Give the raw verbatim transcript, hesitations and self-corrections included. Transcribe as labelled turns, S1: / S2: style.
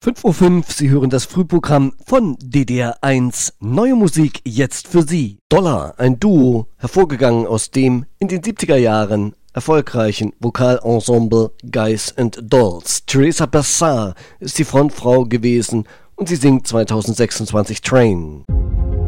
S1: fünf Uhr fünf, Sie hören das Frühprogramm von D D R eins. Neue Musik jetzt für Sie. Dollar, ein Duo, hervorgegangen aus dem in den siebziger Jahren erfolgreichen Vokalensemble Guys and Dolls. Teresa Bassar ist die Frontfrau gewesen und sie singt zweitausendsechsundzwanzig Train.